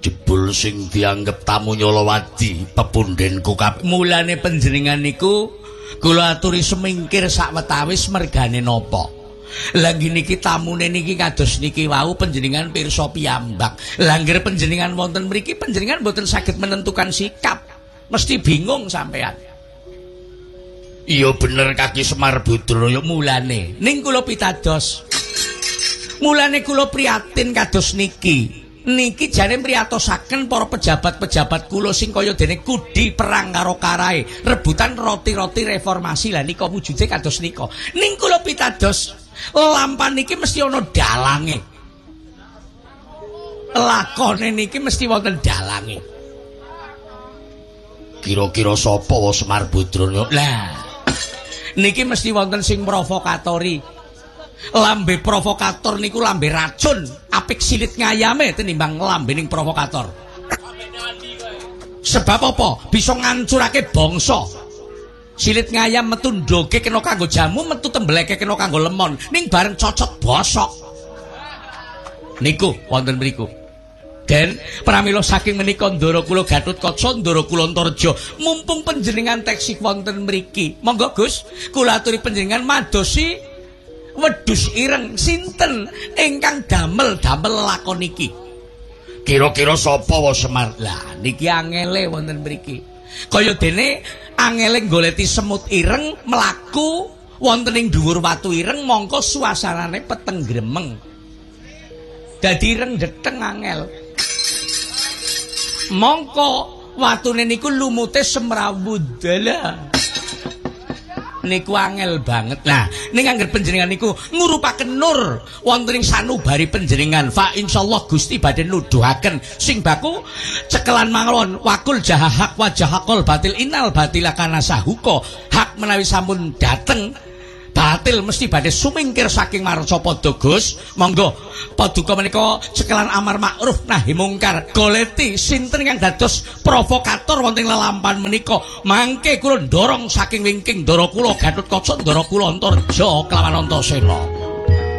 jebul sing dianggep tamu Nyolowadi pepundhenku kabeh. Mulane panjenengan niku kula aturi semingkir sawetawis mergane napa. Lagi niki tamune niki kados niki wau panjenengan pirsa piyambak. Langger panjenengan wonten mriki panjenengan mboten saged menentukan sikap. Mesti bingung sampean. Iya bener Kaki Semar Badranaya mulane ning kula pitados. Mulane kula prihatin kados niki. Niki jane mriyatosaken para pejabat-pejabat kula sing kaya dene kudi perang karo karae, rebutan roti-roti reformasi. Lah nika wujude kados nika. Ning kula pitados lampan niki mesti ana dalange. Lakone niki mesti wonten dalange. Kira-kira sapa wae Semar Badranaya? Lah niki mesti wonten sing provokatori. Lambe provokator niku lambe racun, apik silit ngayame tinimbang lambe ning provokator. Sebab apa? Bisa ngancurake bangsa. Silit ngayam metu ndoge kena kanggo jamu, metu tembeleke kena kanggo lemon. Ning bareng cocot bosok. Niku wonten mriku. Den pramila saking menika ndara kula Gatotkaca, ndara kula Antareja, mumpung panjenengan taksih wonten mriki. Monggo Gus, kula aturi panjenengan madosi wedhus ireng sinten ingkang damel-damel lakon niki. Kira-kira sapa wae Semar? Lah niki angele wonten mriki. Kaya dene angele goleti semut ireng mlaku wonten ing dhuwur watu ireng mongko suasanane peteng gremeng. Dadi ireng deteng angel. Mongko watune niku lumute semrawut. Dalah niku angel banget. Nah, ning angger panjenengan niku ngurupaken nur wonten ing sanubari panjenengan. Fa insyaallah Gusti badhe nuduhaken sing baku cekelan mangron wakul jahahak wa jahakol batil innal batila kana sahuka. Hak menawi sampun dateng batil mesti badhe sumingkir saking marca padha Gus. Monggo paduka menika cekelan amar makruf nahi mungkar. Goleti sinten ingkang dados provokator wonten lelampan menika. Mangke kula ndorong saking wingking ndara kula Gatotkaca, ndara kula Antareja kelawan Antasena.